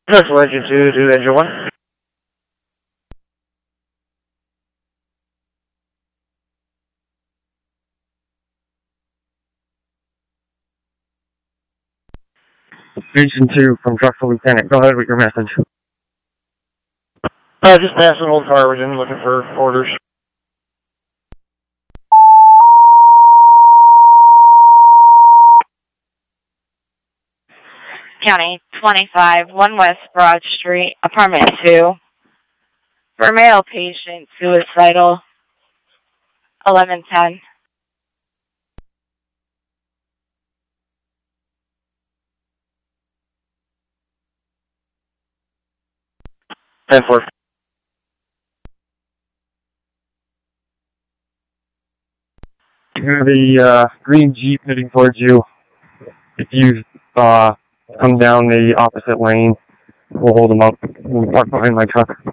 North Legend 2 to Engine 1. Station 2 from Drexel Lieutenant. Go ahead with your message. Just passed an old car. We're in looking for orders. County 25, 1 West Broad Street, apartment 2. For male patient, suicidal, 1110. 10-4. You have a green Jeep heading towards you. If you come down the opposite lane, we'll hold them up. We'll park behind my truck.